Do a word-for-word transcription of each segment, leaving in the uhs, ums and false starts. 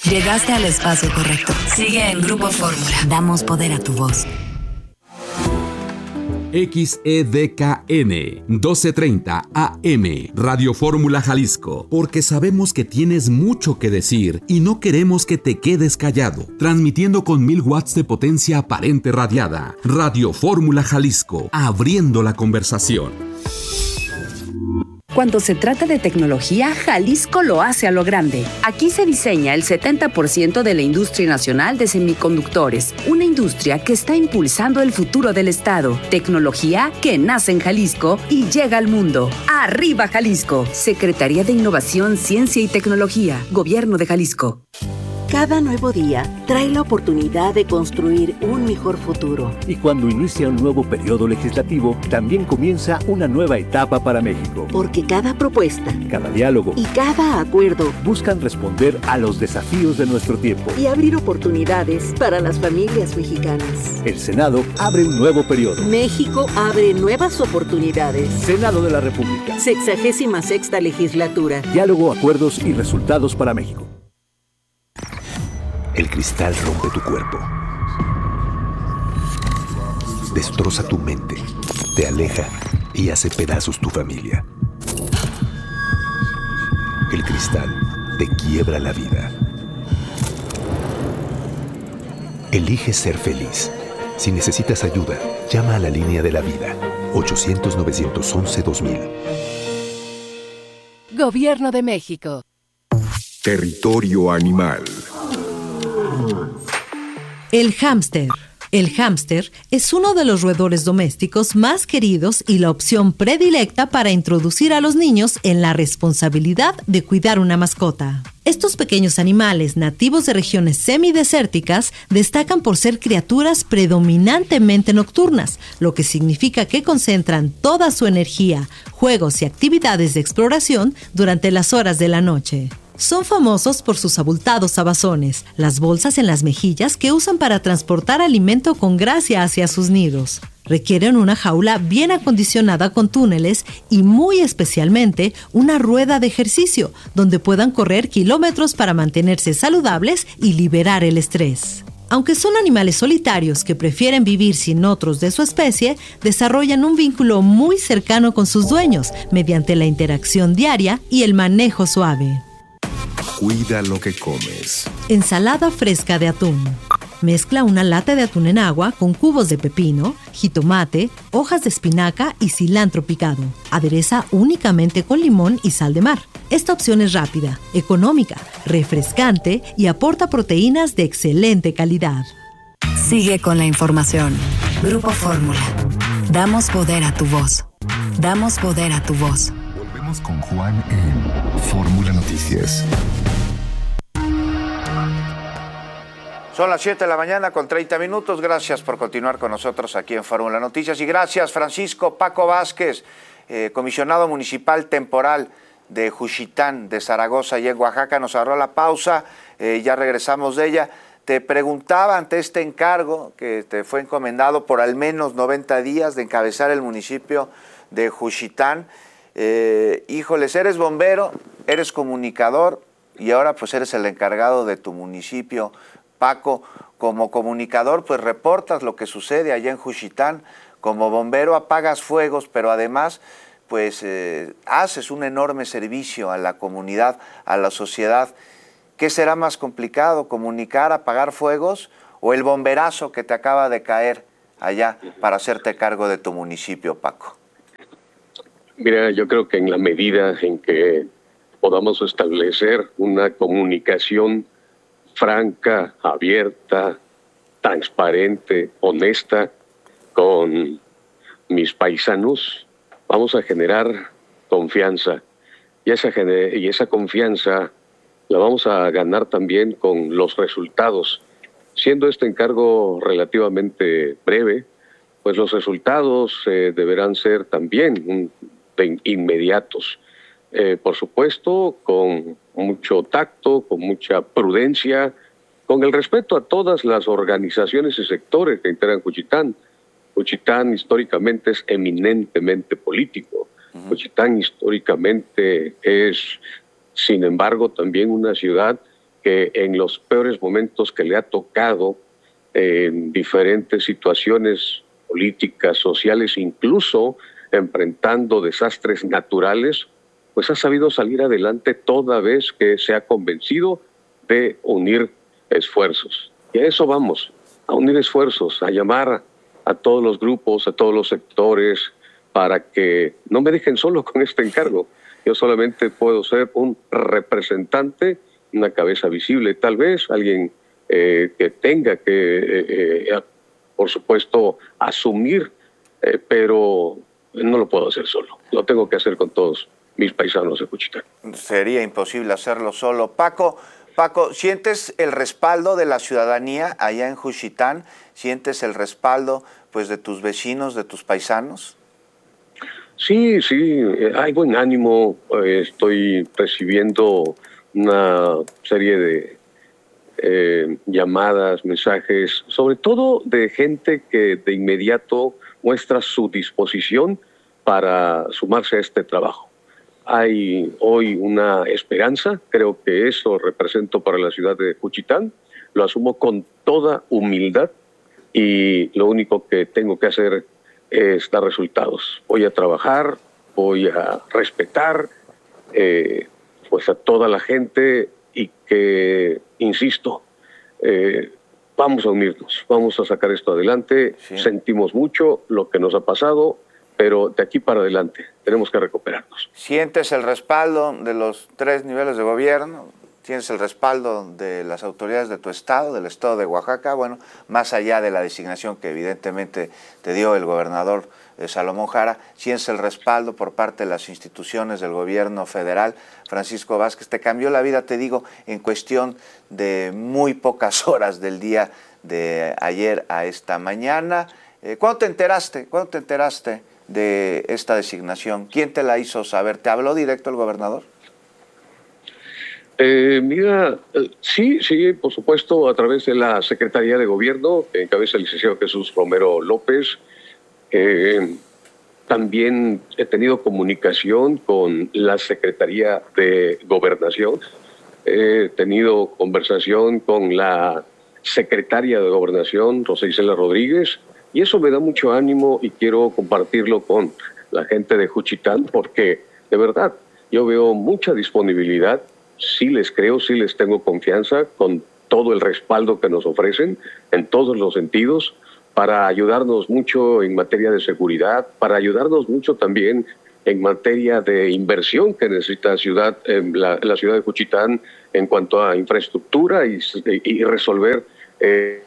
Llegaste al espacio correcto. Sigue en Grupo Fórmula. Damos poder a tu voz. X E D K N doce treinta A M Radio Fórmula Jalisco, porque sabemos que tienes mucho que decir y no queremos que te quedes callado. Transmitiendo con mil watts de potencia aparente radiada. Radio Fórmula Jalisco, abriendo la conversación. Cuando se trata de tecnología, Jalisco lo hace a lo grande. Aquí se diseña el setenta por ciento de la industria nacional de semiconductores, una industria que está impulsando el futuro del estado. Tecnología que nace en Jalisco y llega al mundo. ¡Arriba Jalisco! Secretaría de Innovación, Ciencia y Tecnología, Gobierno de Jalisco. Cada nuevo día trae la oportunidad de construir un mejor futuro. Y cuando inicia un nuevo periodo legislativo, también comienza una nueva etapa para México. Porque cada propuesta, cada diálogo y cada acuerdo buscan responder a los desafíos de nuestro tiempo y abrir oportunidades para las familias mexicanas. El Senado abre un nuevo periodo. México abre nuevas oportunidades. Senado de la República. Sexagésima sexta legislatura. Diálogo, acuerdos y resultados para México. El cristal rompe tu cuerpo, destroza tu mente, te aleja y hace pedazos tu familia. El cristal te quiebra la vida. Elige ser feliz. Si necesitas ayuda, llama a la línea de la vida, ochocientos, novecientos once, dos mil. Gobierno de México. Territorio animal. El hámster. El hámster es uno de los roedores domésticos más queridos y la opción predilecta para introducir a los niños en la responsabilidad de cuidar una mascota. Estos pequeños animales nativos de regiones semidesérticas destacan por ser criaturas predominantemente nocturnas, lo que significa que concentran toda su energía, juegos y actividades de exploración durante las horas de la noche. Son famosos por sus abultados abazones, las bolsas en las mejillas que usan para transportar alimento con gracia hacia sus nidos. Requieren una jaula bien acondicionada con túneles y muy especialmente una rueda de ejercicio donde puedan correr kilómetros para mantenerse saludables y liberar el estrés. Aunque son animales solitarios que prefieren vivir sin otros de su especie, desarrollan un vínculo muy cercano con sus dueños mediante la interacción diaria y el manejo suave. Cuida lo que comes. Ensalada fresca de atún. Mezcla una lata de atún en agua con cubos de pepino, jitomate, hojas de espinaca y cilantro picado. Adereza únicamente con limón y sal de mar. Esta opción es rápida, económica, refrescante y aporta proteínas de excelente calidad. Sigue con la información. Grupo Fórmula. Damos poder a tu voz. Damos poder a tu voz. Volvemos con Juan en Fórmula Noticias. Son las siete de la mañana con treinta minutos. Gracias por continuar con nosotros aquí en Fórmula Noticias. Y gracias, Francisco Paco Vázquez, eh, comisionado municipal temporal de Juchitán, de Zaragoza y en Oaxaca. Nos agarró la pausa, eh, ya regresamos de ella. Te preguntaba ante este encargo que te fue encomendado por al menos noventa días de encabezar el municipio de Juchitán. Eh, híjoles, eres bombero, eres comunicador y ahora pues eres el encargado de tu municipio. Paco, como comunicador, pues reportas lo que sucede allá en Juchitán. Como bombero apagas fuegos, pero además, pues eh, haces un enorme servicio a la comunidad, a la sociedad. ¿Qué será más complicado, comunicar, apagar fuegos o el bomberazo que te acaba de caer allá para hacerte cargo de tu municipio, Paco? Mira, yo creo que en la medida en que podamos establecer una comunicación franca, abierta, transparente, honesta con mis paisanos, vamos a generar confianza. Y esa, y esa confianza la vamos a ganar también con los resultados. Siendo este encargo relativamente breve, pues los resultados eh, deberán ser también un, de inmediatos. Eh, por supuesto, con mucho tacto, con mucha prudencia, con el respeto a todas las organizaciones y sectores que integran Juchitán. Juchitán históricamente es eminentemente político. Uh-huh. Juchitán históricamente es, sin embargo, también una ciudad que en los peores momentos que le ha tocado, en diferentes situaciones políticas, sociales, incluso enfrentando desastres naturales, pues ha sabido salir adelante toda vez que se ha convencido de unir esfuerzos. Y a eso vamos, a unir esfuerzos, a llamar a todos los grupos, a todos los sectores, para que no me dejen solo con este encargo. Yo solamente puedo ser un representante, una cabeza visible, tal vez, alguien eh, que tenga que, eh, eh, por supuesto, asumir, eh, pero no lo puedo hacer solo. Lo tengo que hacer con todos mis paisanos de Juchitán. Sería imposible hacerlo solo. Paco, Paco, ¿sientes el respaldo de la ciudadanía allá en Juchitán? ¿Sientes el respaldo, pues, de tus vecinos, de tus paisanos? Sí, sí, hay buen ánimo. Estoy recibiendo una serie de eh, llamadas, mensajes, sobre todo de gente que de inmediato muestra su disposición para sumarse a este trabajo. Hay hoy una esperanza, creo que eso represento para la ciudad de Juchitán, lo asumo con toda humildad y lo único que tengo que hacer es dar resultados. Voy a trabajar, voy a respetar eh, pues a toda la gente y que, insisto, eh, vamos a unirnos, vamos a sacar esto adelante. Sí. Sentimos mucho lo que nos ha pasado, pero de aquí para adelante tenemos que recuperarnos. ¿Sientes el respaldo de los tres niveles de gobierno? ¿Tienes el respaldo de las autoridades de tu estado, del estado de Oaxaca? Bueno, más allá de la designación que evidentemente te dio el gobernador eh, Salomón Jara, ¿tienes el respaldo por parte de las instituciones del gobierno federal? Francisco Vázquez, te cambió la vida, te digo, en cuestión de muy pocas horas del día de ayer a esta mañana. Eh, ¿Cuándo te enteraste? ¿Cuándo te enteraste de esta designación? ¿Quién te la hizo saber? ¿Te habló directo el gobernador? Eh, mira, eh, sí, sí, por supuesto, a través de la Secretaría de Gobierno, que encabeza el licenciado Jesús Romero López. Eh, también he tenido comunicación con la Secretaría de Gobernación. He tenido conversación con la Secretaria de Gobernación, Rosa Isela Rodríguez, y eso me da mucho ánimo y quiero compartirlo con la gente de Juchitán, porque de verdad yo veo mucha disponibilidad. Sí les creo, sí les tengo confianza con todo el respaldo que nos ofrecen en todos los sentidos para ayudarnos mucho en materia de seguridad, para ayudarnos mucho también en materia de inversión que necesita la ciudad, eh, la, la ciudad de Juchitán en cuanto a infraestructura y, y resolver... Eh,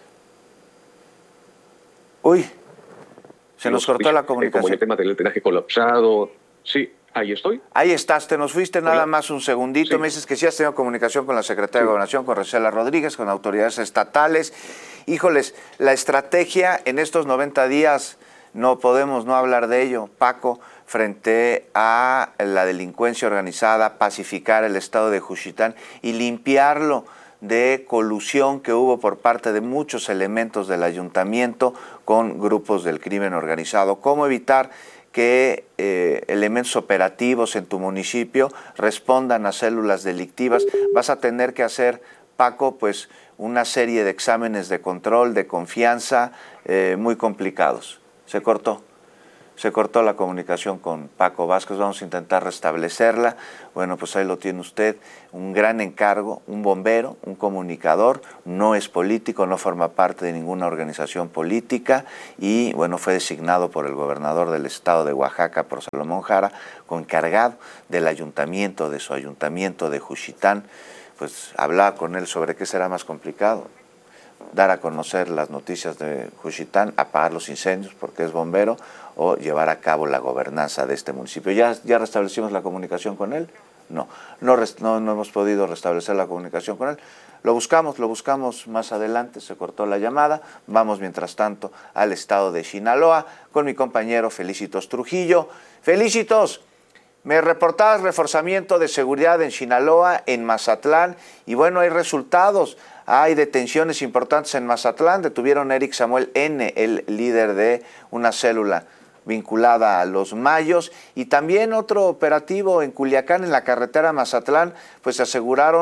Uy, se nos cortó la comunicación. Como el tema del drenaje colapsado, sí. Ahí estoy. Ahí estás, te nos fuiste nada Hola. más un segundito. Sí. Me dices que sí has tenido comunicación con la Secretaría sí. de Gobernación, con Rosa Isela Rodríguez, con autoridades estatales. Híjoles, la estrategia en estos noventa días, no podemos no hablar de ello, Paco, frente a la delincuencia organizada, pacificar el estado de Juchitán y limpiarlo de colusión que hubo por parte de muchos elementos del ayuntamiento con grupos del crimen organizado. ¿Cómo evitar que eh, elementos operativos en tu municipio respondan a células delictivas? Vas a tener que hacer, Paco, pues una serie de exámenes de control, de confianza, eh, muy complicados. Se cortó, se cortó la comunicación con Paco Vázquez, vamos a intentar restablecerla. Bueno, pues ahí lo tiene usted, un gran encargo, un bombero, un comunicador, no es político, no forma parte de ninguna organización política y, bueno, fue designado por el gobernador del estado de Oaxaca, por Salomón Jara, como encargado del ayuntamiento, de su ayuntamiento de Juchitán. Pues hablaba con él sobre qué será más complicado, dar a conocer las noticias de Juchitán, apagar los incendios porque es bombero, o llevar a cabo la gobernanza de este municipio. ¿Ya, ya restablecimos la comunicación con él? No, no, no, no hemos podido restablecer la comunicación con él. Lo buscamos, lo buscamos más adelante, se cortó la llamada. Vamos, mientras tanto, al estado de Sinaloa con mi compañero Felicitos Trujillo. Felicitos, me reportabas reforzamiento de seguridad en Sinaloa, en Mazatlán, y bueno, hay resultados. Hay detenciones importantes en Mazatlán. Detuvieron a Eric Samuel N., el líder de una célula vinculada a los Mayos, y también otro operativo en Culiacán, en la carretera Mazatlán, pues se aseguraron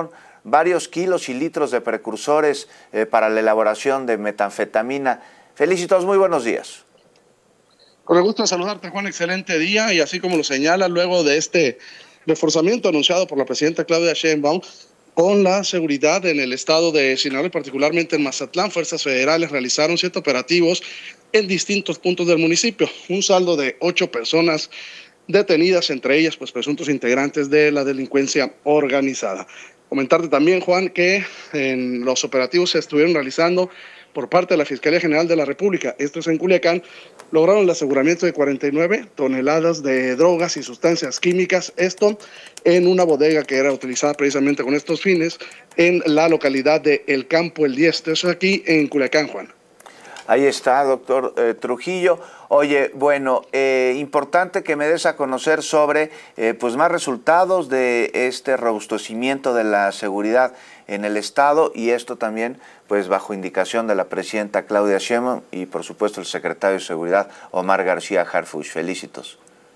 varios kilos y litros de precursores eh, para la elaboración de metanfetamina. Felicitos, muy buenos días. Con el gusto de saludarte, Juan, excelente día, y así como lo señala, luego de este reforzamiento anunciado por la presidenta Claudia Sheinbaum con la seguridad en el estado de Sinaloa, particularmente en Mazatlán, fuerzas federales realizaron siete operativos en distintos puntos del municipio, un saldo de ocho personas detenidas, entre ellas pues presuntos integrantes de la delincuencia organizada. Comentarte también, Juan, que en los operativos se estuvieron realizando por parte de la Fiscalía General de la República, esto es en Culiacán, lograron el aseguramiento de cuarenta y nueve toneladas de drogas y sustancias químicas, esto en una bodega que era utilizada precisamente con estos fines en la localidad de El Campo El Dieste, eso aquí en Culiacán, Juan. Ahí está, doctor eh, Trujillo. Oye, bueno, eh, importante que me des a conocer sobre eh, pues más resultados de este robustecimiento de la seguridad en el Estado, y esto también pues bajo indicación de la presidenta Claudia Sheinbaum y por supuesto el secretario de Seguridad Omar García Harfuch. Felicitos.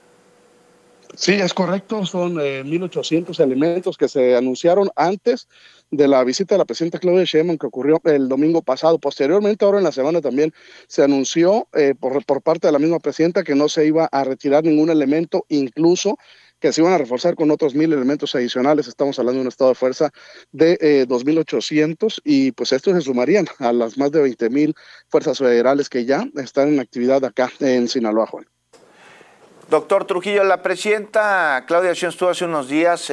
Sí, es correcto, son eh, mil ochocientos elementos que se anunciaron antes de la visita de la presidenta Claudia Sheinbaum que ocurrió el domingo pasado. Posteriormente, ahora en la semana también se anunció eh, por, por parte de la misma presidenta que no se iba a retirar ningún elemento, incluso que se iban a reforzar con otros mil elementos adicionales. Estamos hablando de un estado de fuerza de eh, dos mil ochocientos, y pues estos se sumarían a las más de veinte mil fuerzas federales que ya están en actividad acá en Sinaloa, Juan. Doctor Trujillo, la presidenta Claudia Sheinbaum estuvo hace unos días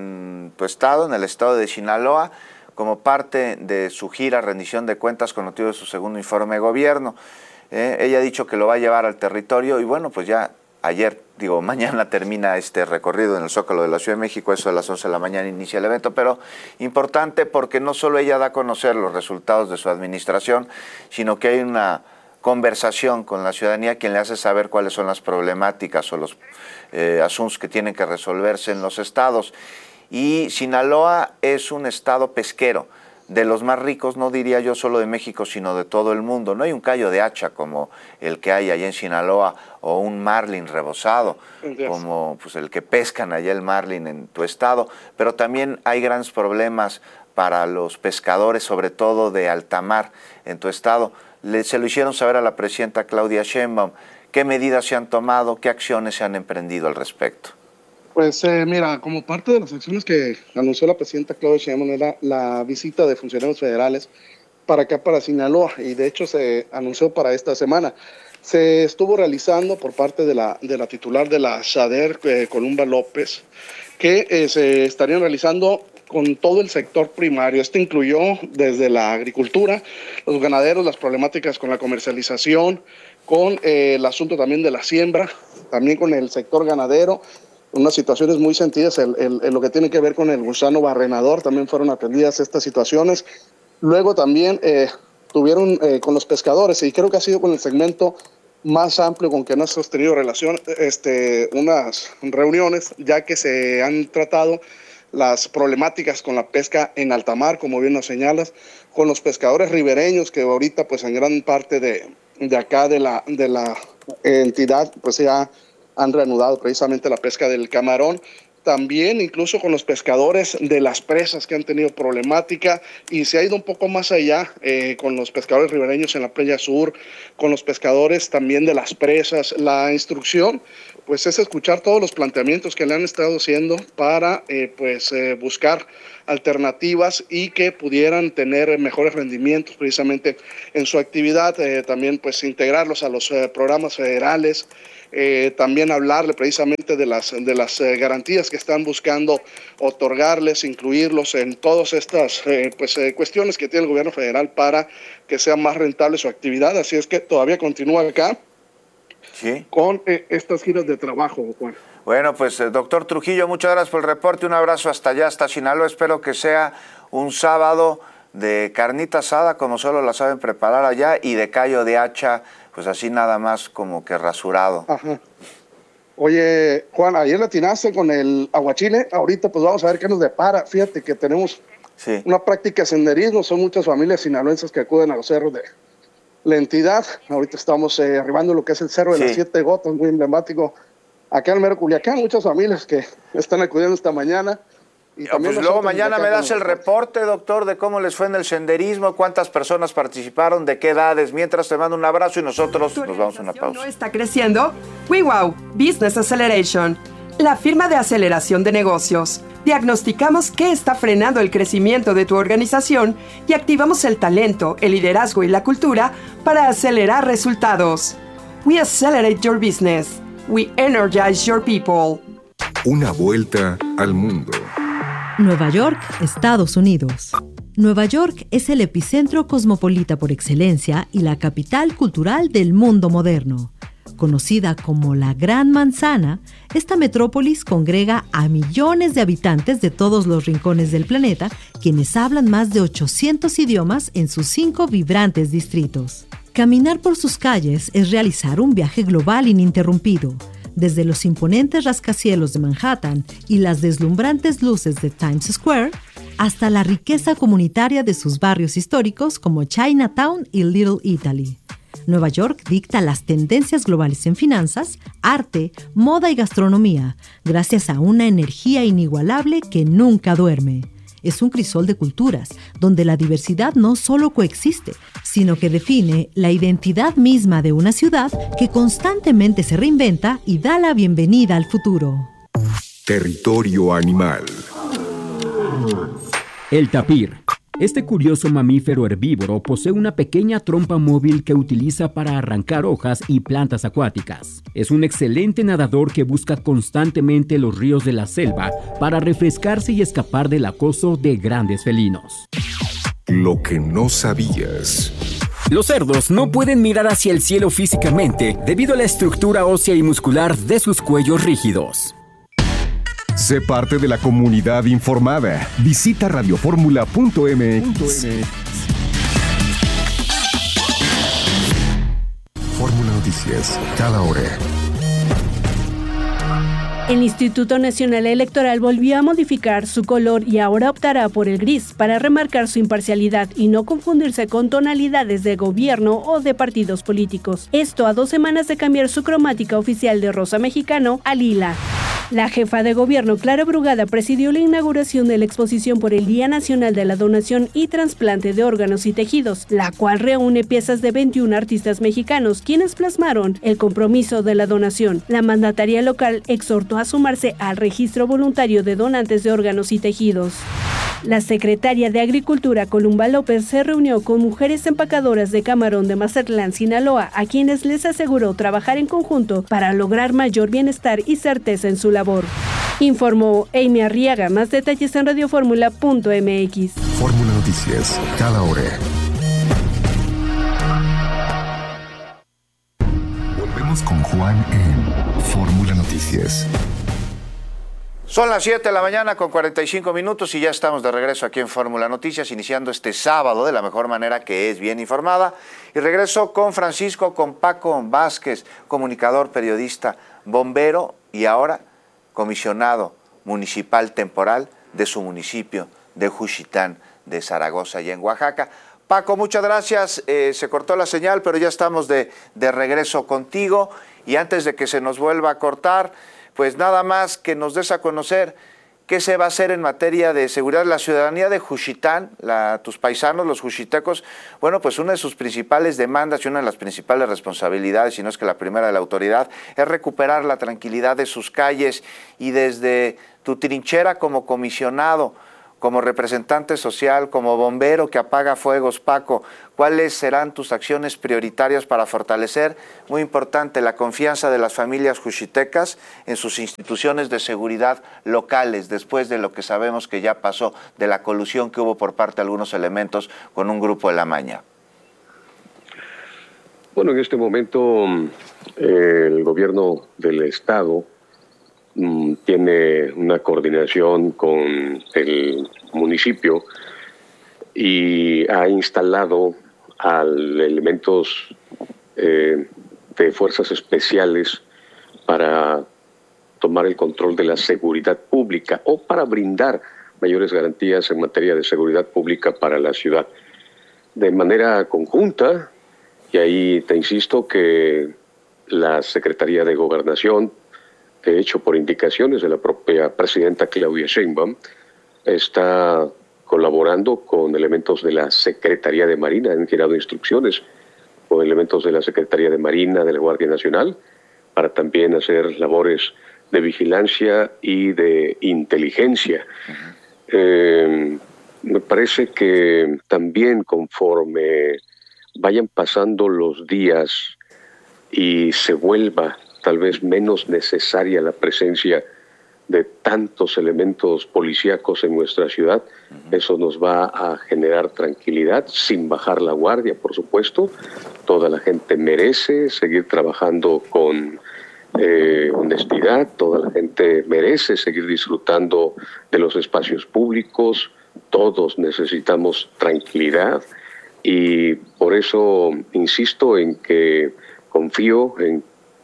en tu estado, en el estado de Sinaloa, como parte de su gira rendición de cuentas con motivo de su segundo informe de gobierno. Eh, ella ha dicho que lo va a llevar al territorio y bueno, pues ya ayer, digo, mañana termina este recorrido en el Zócalo de la Ciudad de México, eso a las once de la mañana inicia el evento, pero importante porque no solo ella da a conocer los resultados de su administración, sino que hay una conversación con la ciudadanía quien le hace saber cuáles son las problemáticas o los eh, asuntos que tienen que resolverse en los estados. Y Sinaloa es un estado pesquero, de los más ricos, no diría yo solo de México, sino de todo el mundo. No hay un callo de hacha como el que hay allá en Sinaloa, o un marlin rebozado, como pues, el que pescan allá el marlin en tu estado, pero también hay grandes problemas para los pescadores, sobre todo de alta mar en tu estado. Le, se lo hicieron saber a la presidenta Claudia Sheinbaum. ¿Qué medidas se han tomado? ¿Qué acciones se han emprendido al respecto? Pues eh, mira, como parte de las acciones que anunció la presidenta Claudia Sheinbaum era la visita de funcionarios federales para acá, para Sinaloa, y de hecho se anunció para esta semana. Se estuvo realizando por parte de la, de la titular de la SADER, eh, Columba López, que eh, se estarían realizando con todo el sector primario. Esto incluyó desde la agricultura, los ganaderos, las problemáticas con la comercialización, con eh, el asunto también de la siembra, también con el sector ganadero, unas situaciones muy sentidas, el, el, el, lo que tiene que ver con el gusano barrenador, también fueron atendidas estas situaciones. Luego también eh, tuvieron eh, con los pescadores, y creo que ha sido con el segmento más amplio con que no hemos tenido relación, este, unas reuniones, ya que se han tratado las problemáticas con la pesca en alta mar, como bien nos señalas, con los pescadores ribereños, que ahorita pues en gran parte de, de acá de la, de la entidad pues ya han reanudado precisamente la pesca del camarón. También incluso con los pescadores de las presas que han tenido problemática, y se ha ido un poco más allá eh, con los pescadores ribereños en la playa sur, con los pescadores también de las presas. La instrucción pues es escuchar todos los planteamientos que le han estado haciendo para eh, pues eh, buscar alternativas y que pudieran tener mejores rendimientos precisamente en su actividad, eh, también pues integrarlos a los eh, programas federales. Eh, también hablarle precisamente de las, de las eh, garantías que están buscando otorgarles, incluirlos en todas estas eh, pues, eh, cuestiones que tiene el gobierno federal para que sea más rentable su actividad. Así es que todavía continúa acá ¿Sí? con eh, estas giras de trabajo, Juan. Bueno, pues eh, doctor Trujillo, muchas gracias por el reporte, un abrazo hasta allá, hasta Sinaloa. Espero que sea un sábado de carnita asada como solo la saben preparar allá, y de callo de hacha, pues así nada más como que rasurado. Ajá. Oye, Juan, ayer latinaste con el aguachile, ahorita pues vamos a ver qué nos depara. Fíjate que tenemos sí. una práctica de senderismo, son muchas familias sinaloenses que acuden a los cerros de la entidad. Ahorita estamos eh, arribando lo que es el Cerro de sí. las Siete Gotas, muy emblemático acá en el mero Culiacán. Muchas familias que están acudiendo esta mañana Y pues luego nosotros, mañana me das el reporte, doctor, de cómo les fue en el senderismo, cuántas personas participaron, de qué edades. Mientras te mando un abrazo y nosotros nos vamos a una pausa. ¿No está creciendo? WeWow, Business Acceleration, la firma de aceleración de negocios. Diagnosticamos qué está frenando el crecimiento de tu organización y activamos el talento, el liderazgo y la cultura para acelerar resultados. We accelerate your business. We energize your people. Una vuelta al mundo. Nueva York, Estados Unidos. Nueva York es el epicentro cosmopolita por excelencia y la capital cultural del mundo moderno. Conocida como la Gran Manzana, esta metrópolis congrega a millones de habitantes de todos los rincones del planeta, quienes hablan más de ochocientos idiomas en sus cinco vibrantes distritos. Caminar por sus calles es realizar un viaje global ininterrumpido. Desde los imponentes rascacielos de Manhattan y las deslumbrantes luces de Times Square, hasta la riqueza comunitaria de sus barrios históricos como Chinatown y Little Italy. Nueva York dicta las tendencias globales en finanzas, arte, moda y gastronomía, gracias a una energía inigualable que nunca duerme. Es un crisol de culturas, donde la diversidad no solo coexiste, sino que define la identidad misma de una ciudad que constantemente se reinventa y da la bienvenida al futuro. Territorio animal. El tapir. Este curioso mamífero herbívoro posee una pequeña trompa móvil que utiliza para arrancar hojas y plantas acuáticas. Es un excelente nadador que busca constantemente los ríos de la selva para refrescarse y escapar del acoso de grandes felinos. Lo que no sabías. Los cerdos no pueden mirar hacia el cielo físicamente debido a la estructura ósea y muscular de sus cuellos rígidos. Sé parte de la comunidad informada. Visita radioformula punto m x. Fórmula Noticias, cada hora. El Instituto Nacional Electoral volvió a modificar su color y ahora optará por el gris para remarcar su imparcialidad y no confundirse con tonalidades de gobierno o de partidos políticos. Esto a dos semanas de cambiar su cromática oficial de rosa mexicano a lila. La jefa de gobierno, Clara Brugada, presidió la inauguración de la exposición por el Día Nacional de la Donación y Trasplante de Órganos y Tejidos, la cual reúne piezas de veintiún artistas mexicanos, quienes plasmaron el compromiso de la donación. La mandataria local exhortó a sumarse al registro voluntario de donantes de órganos y tejidos. La secretaria de Agricultura, Columba López, se reunió con mujeres empacadoras de camarón de Mazatlán, Sinaloa, a quienes les aseguró trabajar en conjunto para lograr mayor bienestar y certeza en su labor. Informó Amy Arriaga. Más detalles en radioformula punto m x. Fórmula Noticias, cada hora. Volvemos con Juan en Fórmula Noticias. Son las siete de la mañana con cuarenta y cinco minutos y ya estamos de regreso aquí en Fórmula Noticias, iniciando este sábado de la mejor manera, que es bien informada. Y regreso con Francisco, con Paco Vázquez, comunicador, periodista, bombero y ahora comisionado municipal temporal de su municipio de Juchitán de Zaragoza y en Oaxaca. Paco, muchas gracias. Eh, se cortó la señal, pero ya estamos de, de regreso contigo. Y antes de que se nos vuelva a cortar, pues nada más que nos des a conocer qué se va a hacer en materia de seguridad. La ciudadanía de Juchitán, la, tus paisanos, los juchitecos, bueno, pues una de sus principales demandas y una de las principales responsabilidades, si no es que la primera de la autoridad, es recuperar la tranquilidad de sus calles. Y desde tu trinchera como comisionado, como representante social, como bombero que apaga fuegos, Paco, ¿cuáles serán tus acciones prioritarias para fortalecer, muy importante, la confianza de las familias juchitecas en sus instituciones de seguridad locales, después de lo que sabemos que ya pasó, de la colusión que hubo por parte de algunos elementos con un grupo de la Maña? Bueno, en este momento eh, el gobierno del Estado tiene una coordinación con el municipio y ha instalado a elementos eh, de fuerzas especiales para tomar el control de la seguridad pública o para brindar mayores garantías en materia de seguridad pública para la ciudad. De manera conjunta, y ahí te insisto que la Secretaría de Gobernación, de hecho por indicaciones de la propia presidenta Claudia Sheinbaum, está colaborando con elementos de la Secretaría de Marina, han girado instrucciones con elementos de la Secretaría de Marina, de la Guardia Nacional, para también hacer labores de vigilancia y de inteligencia. Uh-huh. Eh, me parece que también conforme vayan pasando los días y se vuelva tal vez menos necesaria la presencia de tantos elementos policíacos en nuestra ciudad, uh-huh. eso nos va a generar tranquilidad, sin bajar la guardia, por supuesto. Toda la gente merece seguir trabajando con eh, honestidad, toda la gente merece seguir disfrutando de los espacios públicos, todos necesitamos tranquilidad y por eso insisto en que confío en...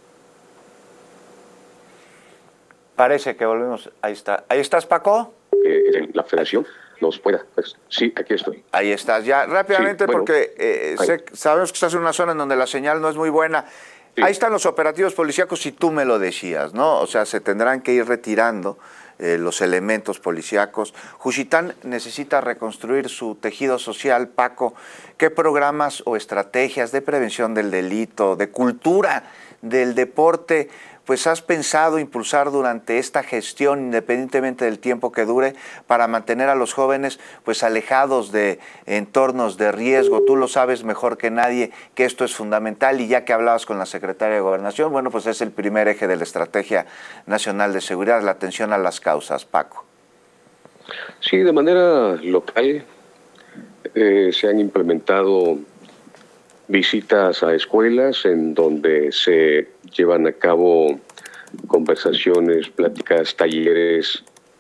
Parece que volvemos. Ahí está. ¿Ahí estás, Paco? Que la federación nos pueda. Pues, sí, aquí estoy. Ahí estás. Ya rápidamente, sí, bueno, porque eh, sé, sabemos que estás en una zona en donde la señal no es muy buena. Sí. Ahí están los operativos policíacos, si tú me lo decías, ¿no? O sea, se tendrán que ir retirando eh, los elementos policíacos. Juchitán necesita reconstruir su tejido social, Paco. ¿Qué programas o estrategias de prevención del delito, de cultura, del deporte, pues has pensado impulsar durante esta gestión, independientemente del tiempo que dure, para mantener a los jóvenes pues alejados de entornos de riesgo? Tú lo sabes mejor que nadie que esto es fundamental, y ya que hablabas con la Secretaria de Gobernación, bueno, pues es el primer eje de la Estrategia Nacional de Seguridad, la atención a las causas. Paco. Sí, de manera local eh, se han implementado visitas a escuelas en donde se llevan a cabo conversaciones, pláticas, talleres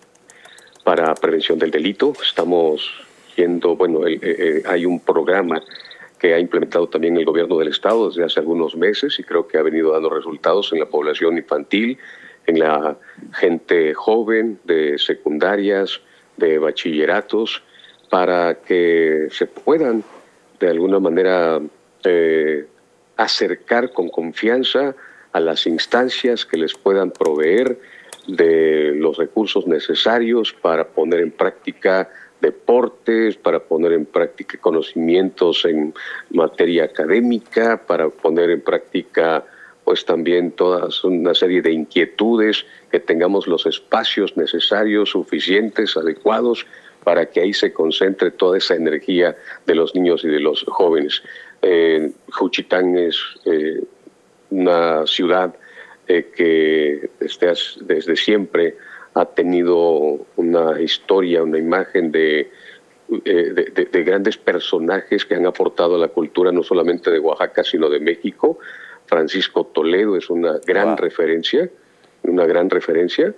para prevención del delito. Estamos yendo, bueno, el, eh, hay un programa que ha implementado también el gobierno del estado desde hace algunos meses y creo que ha venido dando resultados en la población infantil, en la gente joven de secundarias, de bachilleratos, para que se puedan de alguna manera Eh, acercar con confianza a las instancias que les puedan proveer de los recursos necesarios para poner en práctica deportes, para poner en práctica conocimientos en materia académica, para poner en práctica pues también toda una serie de inquietudes, que tengamos los espacios necesarios, suficientes, adecuados, para que ahí se concentre toda esa energía de los niños y de los jóvenes. Eh, Juchitán es eh, una ciudad eh, que desde, desde siempre ha tenido una historia, una imagen de, eh, de, de, de grandes personajes que han aportado a la cultura no solamente de Oaxaca, sino de México. Francisco Toledo es una gran wow. referencia, una gran referencia,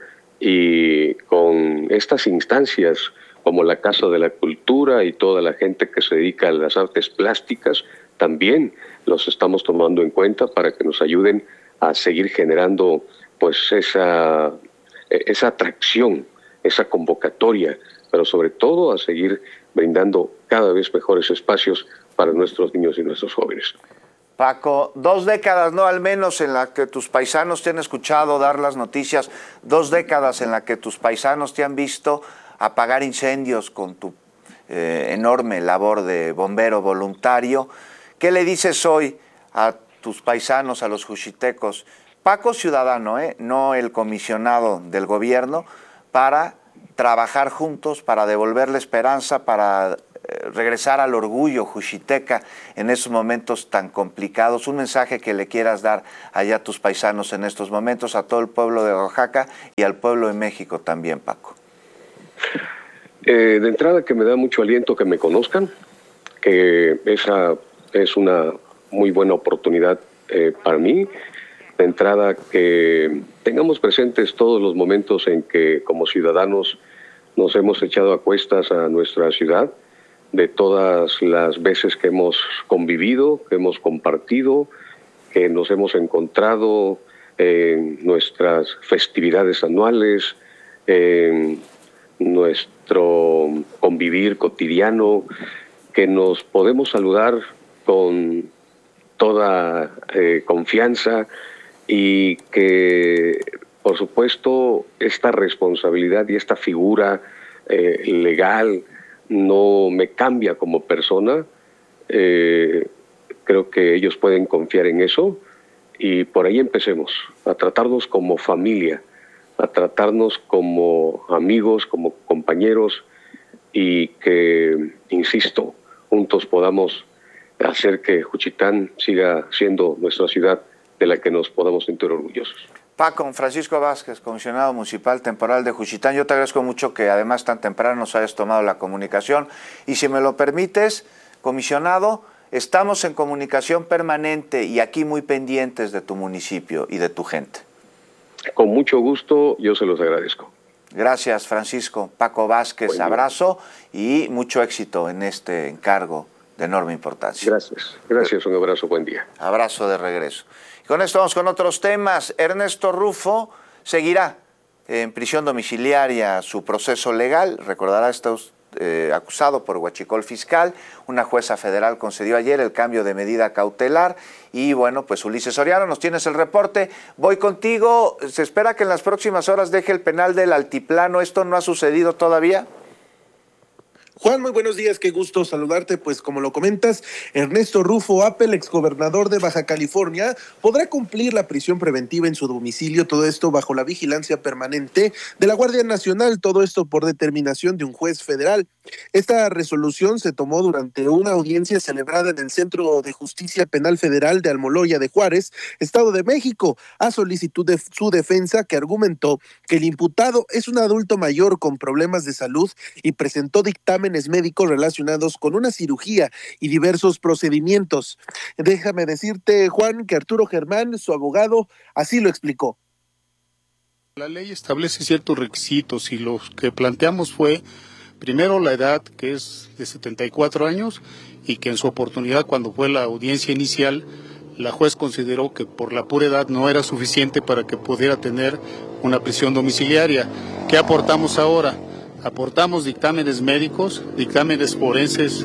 y con estas instancias como la Casa de la Cultura y toda la gente que se dedica a las artes plásticas, también los estamos tomando en cuenta para que nos ayuden a seguir generando pues esa, esa atracción, esa convocatoria, pero sobre todo a seguir brindando cada vez mejores espacios para nuestros niños y nuestros jóvenes. Paco, dos décadas, ¿no? Al menos en la que tus paisanos te han escuchado dar las noticias, dos décadas en la que tus paisanos te han visto apagar incendios con tu eh, enorme labor de bombero voluntario. ¿Qué le dices hoy a tus paisanos, a los juchitecos? Paco ciudadano, ¿eh? No el comisionado del gobierno, para trabajar juntos, para devolverle esperanza, para eh, regresar al orgullo juchiteca en esos momentos tan complicados. Un mensaje que le quieras dar allá a tus paisanos en estos momentos, a todo el pueblo de Oaxaca y al pueblo de México también, Paco. Eh, de entrada, que me da mucho aliento que me conozcan, que esa es una muy buena oportunidad eh, para mí. De entrada, que tengamos presentes todos los momentos en que como ciudadanos nos hemos echado a cuestas a nuestra ciudad, de todas las veces que hemos convivido, que hemos compartido, que nos hemos encontrado en nuestras festividades anuales, en nuestro convivir cotidiano, que nos podemos saludar con toda eh, confianza y que, por supuesto, esta responsabilidad y esta figura eh, legal, no me cambia como persona. Eh, creo que ellos pueden confiar en eso y por ahí empecemos, a tratarnos como familia, a tratarnos como amigos, como compañeros y que, insisto, juntos podamos hacer que Juchitán siga siendo nuestra ciudad de la que nos podamos sentir orgullosos. Paco, Francisco Vázquez, comisionado municipal temporal de Juchitán, yo te agradezco mucho que además tan temprano nos hayas tomado la comunicación y si me lo permites, comisionado, estamos en comunicación permanente y aquí muy pendientes de tu municipio y de tu gente. Con mucho gusto, yo se los agradezco. Gracias, Francisco. Paco Vázquez, Buen abrazo y mucho éxito en este encargo de enorme importancia. Gracias, gracias, un abrazo, buen día. Abrazo de regreso. Y con esto vamos con otros temas. Ernesto Rufo seguirá en prisión domiciliaria su proceso legal. Recordará estos Eh, acusado por huachicol fiscal. Una jueza federal concedió ayer el cambio de medida cautelar y bueno, pues Ulises Soriano, nos tienes el reporte. Voy contigo. ¿Se espera que en las próximas horas deje el penal del Altiplano? ¿Esto no ha sucedido todavía? Juan, muy buenos días, qué gusto saludarte. Pues como lo comentas, Ernesto Rufo Appel, exgobernador de Baja California, podrá cumplir la prisión preventiva en su domicilio, todo esto bajo la vigilancia permanente de la Guardia Nacional, todo esto por determinación de un juez federal. Esta resolución se tomó durante una audiencia celebrada en el Centro de Justicia Penal Federal de Almoloya de Juárez, Estado de México, a solicitud de su defensa, que argumentó que el imputado es un adulto mayor con problemas de salud y presentó dictamen médicos relacionados con una cirugía y diversos procedimientos. Déjame decirte, Juan, que Arturo Germán, su abogado, así lo explicó. La ley establece ciertos requisitos y lo que planteamos fue, primero, la edad, que es de setenta y cuatro años, y que en su oportunidad, cuando fue la audiencia inicial, la juez consideró que por la pura edad no era suficiente para que pudiera tener una prisión domiciliaria. ¿Qué aportamos ahora? Aportamos dictámenes médicos, dictámenes forenses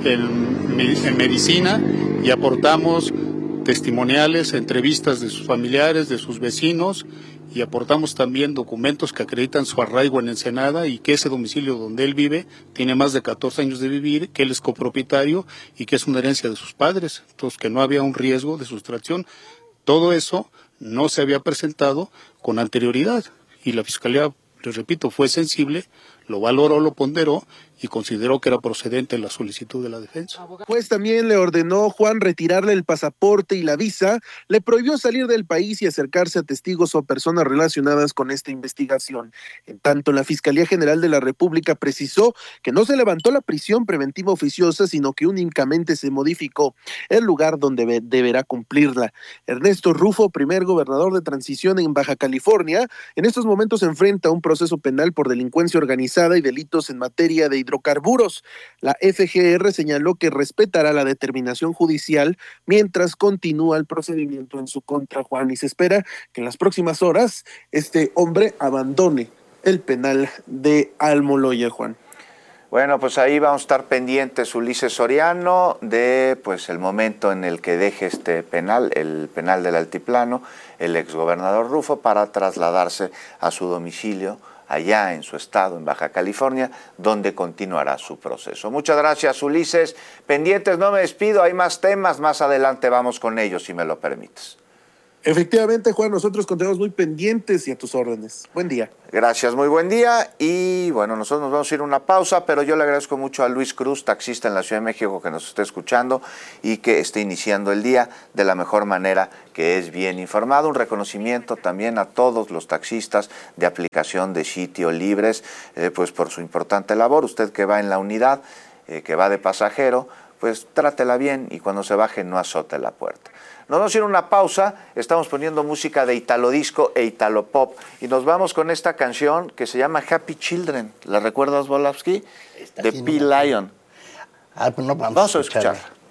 en, en medicina y aportamos testimoniales, entrevistas de sus familiares, de sus vecinos y aportamos también documentos que acreditan su arraigo en Ensenada y que ese domicilio donde él vive tiene más de catorce años de vivir, que él es copropietario y que es una herencia de sus padres, entonces que no había un riesgo de sustracción. Todo eso no se había presentado con anterioridad y la Fiscalía, les repito, fue sensible, lo valoró, lo ponderó y consideró que era procedente la solicitud de la defensa. Pues también le ordenó, Juan, retirarle el pasaporte y la visa, le prohibió salir del país y acercarse a testigos o personas relacionadas con esta investigación. En tanto, la Fiscalía General de la República precisó que no se levantó la prisión preventiva oficiosa, sino que únicamente se modificó el lugar donde deberá cumplirla. Ernesto Rufo, primer gobernador de transición en Baja California, en estos momentos se enfrenta a un proceso penal por delincuencia organizada y delitos en materia de hidrocarburos. La F G R señaló que respetará la determinación judicial mientras continúa el procedimiento en su contra, Juan, y se espera que en las próximas horas este hombre abandone el penal de Almoloya, Juan. Bueno, pues ahí vamos a estar pendientes, Ulises Soriano, de pues el momento en el que deje este penal, el penal del Altiplano, el exgobernador Rufo, para trasladarse a su domicilio allá en su estado, en Baja California, donde continuará su proceso. Muchas gracias, Ulises. Pendientes, no me despido, hay más temas, más adelante vamos con ellos, si me lo permites. Efectivamente, Juan, nosotros continuamos muy pendientes y a tus órdenes. Buen día. Gracias, muy buen día. Y bueno, nosotros nos vamos a ir a una pausa, pero yo le agradezco mucho a Luis Cruz, taxista en la Ciudad de México, que nos esté escuchando y que esté iniciando el día de la mejor manera, que es bien informado. Un reconocimiento también a todos los taxistas de aplicación de sitio libres, eh, pues por su importante labor. Usted que va en la unidad, eh, que va de pasajero, pues trátela bien y cuando se baje no azote la puerta. Nos vamos a ir a una pausa, estamos poniendo música de Italo Disco e Italo Pop y nos vamos con esta canción que se llama Happy Children. ¿La recuerdas, Volavsky? De P. Lion. Ah, pues no, vamos, vamos a escucharla. escucharla.